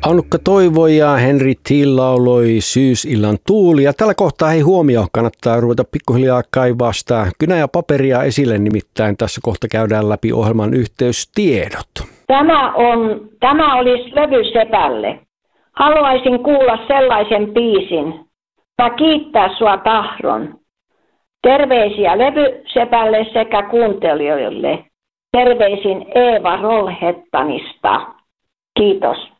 Annukka Toivo ja Henri Thiel lauloi Syysillan tuuli. Ja tällä kohtaa huomio kannattaa ruveta pikkuhiljaa kaivaa sitä kynä ja paperia esille, nimittäin tässä kohta käydään läpi ohjelman yhteystiedot. Tämä olisi levysepälle. Haluaisin kuulla sellaisen biisin. Mä kiittää sua tahdon. Terveisiä levysepälle sekä kuuntelijoille. Terveisin Eeva Rolhettanista. Kiitos.